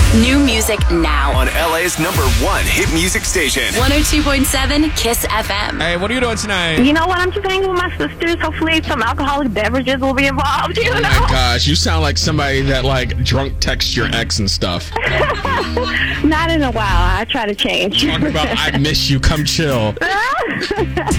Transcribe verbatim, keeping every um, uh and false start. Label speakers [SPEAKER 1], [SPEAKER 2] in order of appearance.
[SPEAKER 1] New music now.
[SPEAKER 2] On L A's number one hit music station.
[SPEAKER 1] one oh two point seven Kiss F M.
[SPEAKER 3] Hey, what are you doing tonight?
[SPEAKER 4] You know what? I'm just hanging with my sisters. Hopefully some alcoholic beverages will be involved. You
[SPEAKER 3] Oh
[SPEAKER 4] know?
[SPEAKER 3] my gosh, you sound like somebody that like drunk texts your ex and stuff.
[SPEAKER 4] Not in a while. I try to change.
[SPEAKER 3] Talking about I miss you, come chill.